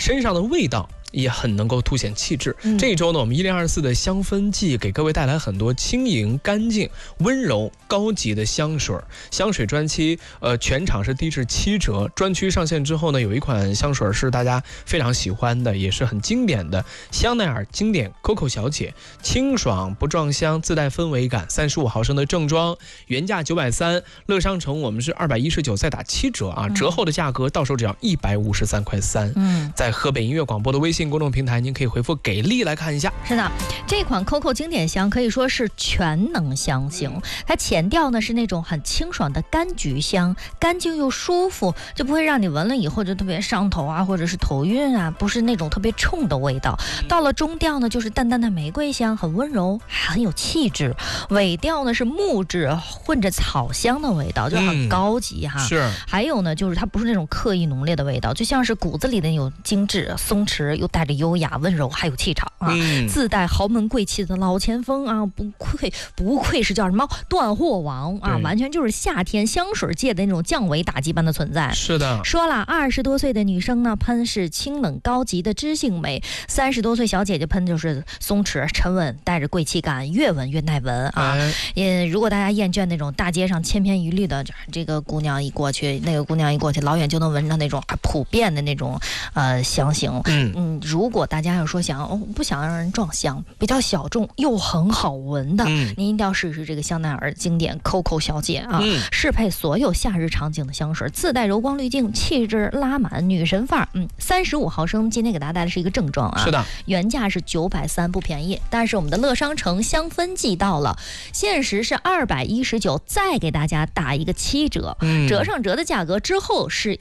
身上的味道也很能够凸显气质。这一周呢，我们1024的香氛季给各位带来很多轻盈、干净、温柔、高级的香水。香水专区全场是低至7折。专区上线之后呢，有一款香水是大家非常喜欢的，也是很经典的香奈儿经典 Coco 小姐，清爽不撞香，自带氛围感，35毫升的正装，原价930，乐商城我们是219，再打7折啊，折后的价格到手只要153.3块。在河北音乐广播的微信公众平台，您可以回复给力来看一下。 是的，这款 Coco 经典香可以说是全能香型，它前调呢是那种很清爽的柑橘香，干净又舒服，就不会让你闻了以后就特别上头啊，或者是头晕啊，不是那种特别冲的味道。到了中调呢，就是淡淡的玫瑰香，很温柔，还很有气质。尾调呢是木质混着草香的味道，就很高级哈。 是。 还有呢，就是它不是那种刻意浓烈的味道，就像是骨子里的那种精致、松弛，又带着优雅、温柔，还有气场啊。自带豪门贵气的老前锋啊，不愧是叫什么断货王啊，完全就是夏天香水界的那种降维打击般的存在。 是的， 说了20多岁的女生呢，喷是清冷高级的知性美；30多岁小姐姐喷就是松弛沉稳，带着贵气感，越闻越耐闻啊。如果大家厌倦那种大街上千篇一律的，这个姑娘一过去，那个姑娘一过去，老远就能闻到那种普遍的那种香型。如果大家要说不想让人撞香，比较小众又很好闻的，您一定要试一试这个香奈儿经典 Coco 小姐啊，适配所有夏日场景的香水，自带柔光滤镜，气质拉满，女神范儿。35毫升，今天给大家带来是一个正装啊， 是的， 原价是930，不便宜。但是我们的乐商城香氛季到了，限时是219，再给大家打一个7折，折上折的价格之后是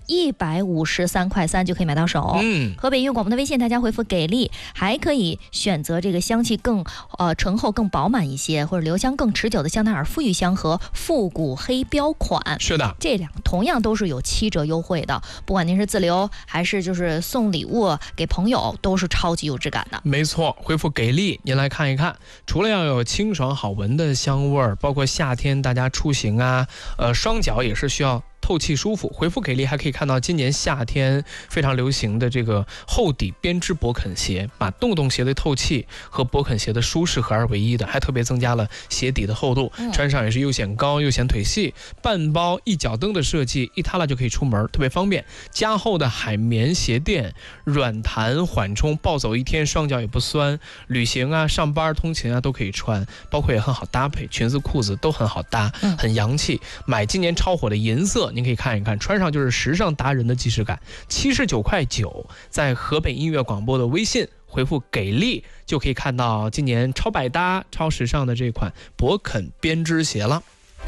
153.3块就可以买到手。河北音乐广播的微信，大家回复给力，还可以选择这个香气更醇厚、更饱满一些，或者留香更持久的香奈儿馥郁香和复古黑标款。 是的， 这两个同样都是有7折优惠的，不管您是自留还是就是送礼物给朋友，都是超级有质感的。 没错，回复给力，您来看一看。除了要有清爽好闻的香味儿，包括夏天大家出行啊，双脚也是需要透气舒服。回复给力还可以看到今年夏天非常流行的这个厚底编织勃肯鞋，把洞洞鞋的透气和勃肯鞋的舒适合二为一的，还特别增加了鞋底的厚度，穿上也是又显高又显腿细。半包一脚蹬的设计，一塌了就可以出门，特别方便。加厚的海绵鞋垫，软弹缓冲，暴走一天双脚也不酸。旅行啊、上班通勤啊都可以穿，包括也很好搭配，裙子裤子都很好搭，很洋气。买今年超火的银色，您可以看一看，穿上就是时尚达人的即视感。79.9块，在河北音乐广播的微信回复给力，就可以看到今年超百搭、超时尚的这款勃肯编织鞋了。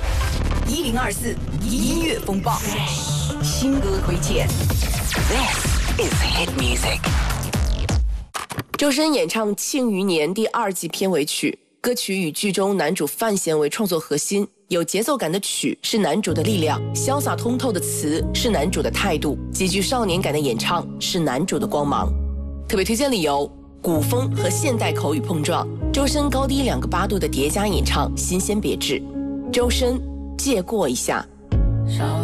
1024音乐风暴新歌推荐。This is hit music。周深演唱《庆余年》第2季片尾曲，歌曲以剧中男主范闲为创作核心，有节奏感的曲是男主的力量，潇洒通透的词是男主的态度，极具少年感的演唱是男主的光芒。特别推荐理由：古风和现代口语碰撞，周深高低2个8度的叠加演唱，新鲜别致。周深，借过一下。